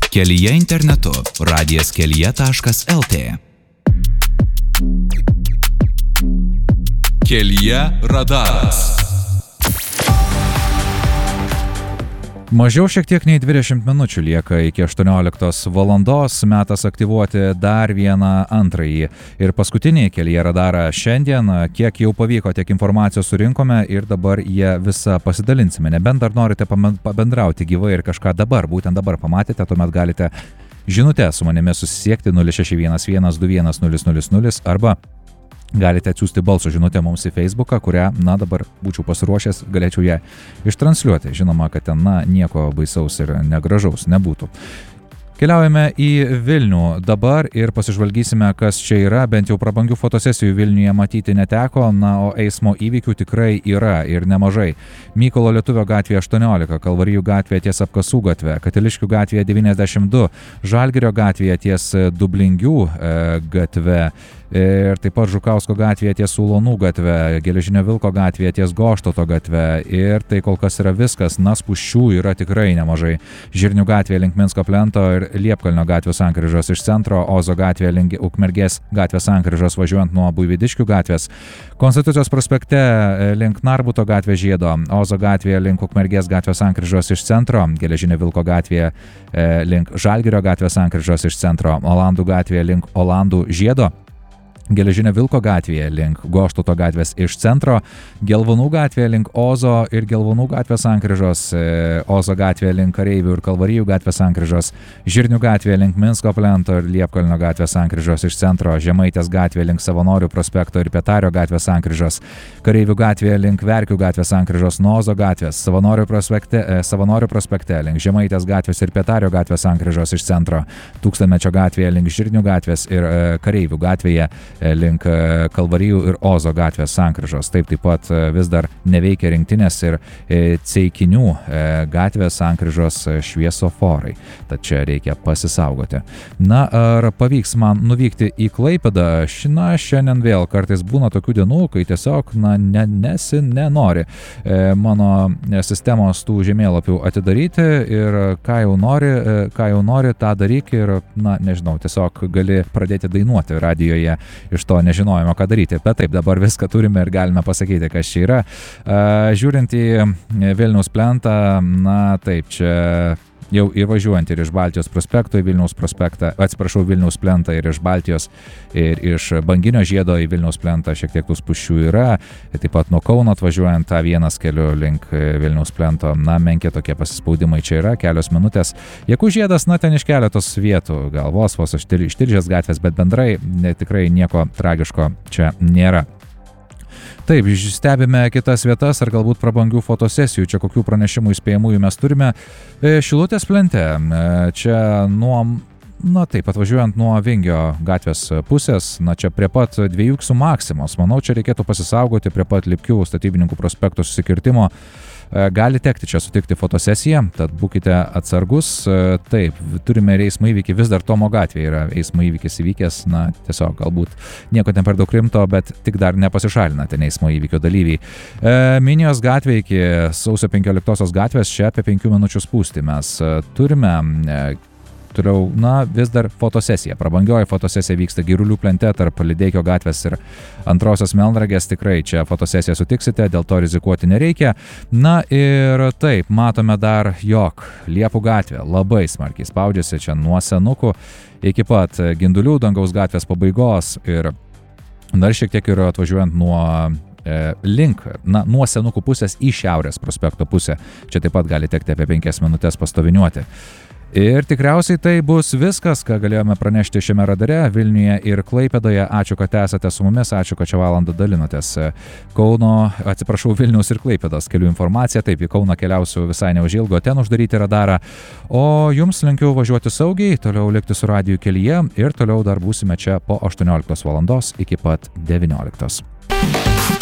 Kelyje internetu radijas.kelyje.lt. Kelyje radaras. Mažiau šiek tiek nei 20 minučių lieka iki 18 valandos, metas aktyvuoti dar vieną antrąjį ir paskutinį Kelyje radarą šiandien. Kiek jau pavyko, tiek informacijos surinkome ir dabar jie visą pasidalinsime. Nebent dar norite pabendrauti gyvai ir kažką būtent dabar pamatėte, tuomet galite žinutę su manimi susisiekti 0611210000 arba galite atsiųsti balso žinutę mums į Facebooką, kurią, dabar būčiau pasiruošęs, galėčiau ją ištransliuoti. Žinoma, kad ten, nieko baisaus ir negražaus nebūtų. Keliaujame į Vilnių dabar ir pasižvalgysime, kas čia yra. Bent jau prabangių fotosesijų Vilniuje matyti neteko, o eismo įvykių tikrai yra ir nemažai. Mykolo Lietuvio gatvėje 18, Kalvarijų gatvėje ties Apkasų gatve, Katiliškių gatvėje 92, Žalgirio gatvėje ties Dublingių gatve ir taip pat Žukausko gatvėje ties Ulonų gatve, Geležinio Vilko gatvėje ties Goštoto gatve ir tai kol kas yra viskas, spūsčių yra tikrai nemažai. Žirnių gatvėje link Minsko plento ir Liepkalnio gatvės sankryžos iš centro, Ozo gatvėje link Ukmergės gatvės sankryžos važiuojant nuo Buivydiškių gatvės, Konstitucijos prospekte link Narbuto gatvės žiedo, Ozo gatvėje link Ukmergės gatvės sankryžos iš centro, Geležinio Vilko gatvėje link Žalgirio gatvės sankryžos iš centro, Olandų gatvėje link Olandų žiedo, Geležinio Vilko gatvėje link Goštoto gatvės iš centro, Gelvonų gatvėje link Ozo ir Gelvonų gatvės sankryžos, Ozo gatvėje link Kareivių ir Kalvarijų gatvės sankryžos, Žirnių gatvėje link Minsko plento ir Liepkalnio gatvės sankryžos iš centro, Žemaitės gatvėje link Savanorių prospekto ir Pietario gatvės sankryžos, Kareivių gatvėje link Verkių gatvės sankryžos nuo Ozo gatvės, Savanorių prospekte link Žemaitės gatvės ir Pietario gatvės sankryžos iš centro, Tūkstantmečio gatvėje link Žirnių gatvės ir Kareivių gatvėje link Kalvarijų ir Ozo gatvės sankryžos. Taip pat vis dar neveikia rinktinės ir Ceikinių gatvės sankryžos šviesoforai. Tad čia reikia pasisaugoti. Ar pavyks man nuvykti į Klaipėdą? Šiandien vėl kartais būna tokių dienų, kai tiesiog nenori mano sistemos tų žemėlapių atidaryti ir ką jau nori, tą daryk ir, nežinau, tiesiog gali pradėti dainuoti radijoje iš to nežinojimo, ką daryti. Bet taip, dabar viską turime ir galime pasakyti, kas čia yra. Žiūrint į Vilniaus plentą, taip, čia jau ir važiuojant ir iš Baltijos prospekto į Vilniaus prospektą, Vilniaus plentą ir iš Baltijos ir iš Banginio žiedo į Vilniaus plentą šiek tiek tų spūsčių yra. Taip pat nuo Kauno atvažiuojant A1 keliu link Vilniaus plento, menki tokie pasispaudimai čia yra, kelios minutės. Jakų žiedas, ten iš keletos vietų, gal vos iš Tilžės gatvės, bet bendrai tikrai nieko tragiško čia nėra. Taip, stebime kitas vietas ar galbūt prabangių fotosesijų. Čia kokių pranešimų įspėjamųjų mes turime. Šilutės plente. Čia atvažiuojant nuo Vingio gatvės pusės, čia prie pat Dviejų Maksimos. Manau, čia reikėtų pasisaugoti prie pat Lipkių statybininkų prospekto susikirtimo. Gali tekti čia sutikti fotosesiją, tad būkite atsargus. Taip, turime ir eismo įvykį, vis dar Tomo gatvėje yra eismo įvykis įvykęs, tiesiog galbūt nieko ten per daug rimto, bet tik dar nepasišalina ten eismo įvykio dalyviai. Minijos gatvė iki sausio 15 gatvės, čia apie 5 minučių spūsti mes turime. Toliau, vis dar fotosesija. Prabangioji fotosesija vyksta Girulių plente tarp Lideikio gatvės ir Antrosios Melnragės. Tikrai čia fotosesiją sutiksite, dėl to rizikuoti nereikia. Ir taip, matome dar, jog Liepų gatvė labai smarkiai spaudžiasi čia nuo Senukų iki pat Gindulių dangaus gatvės pabaigos ir dar šiek tiek ir atvažiuojant nuo Senukų pusės į Šiaurės prospekto pusę. Čia taip pat gali tekti apie 5 minutės pastoviniuoti. Ir tikriausiai tai bus viskas, ką galėjome pranešti šiame radare Vilniuje ir Klaipėdoje. Ačiū, kad esate su mumis, ačiū, kad šią valandą dalinotės. Vilniaus ir Klaipėdos kelių informacija. Taip, į Kauną keliausiu visai neužilgo, ten uždaryti radarą. O jums linkiu važiuoti saugiai, toliau likti su radiju kelyje ir toliau dar būsime čia po 18 valandos iki pat 19.